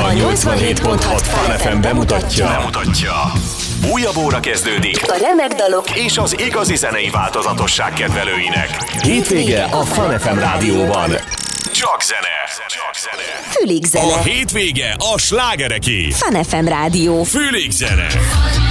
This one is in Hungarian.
87.6 Fun FM bemutatja. Újabb óra kezdődik a remek dalok és az igazi zenei változatosság kedvelőinek. Hétvége a Fun FM rádióban. Csak zene. Fülig zene. A hétvége a slágereké. Fun FM rádió. Fülig zene.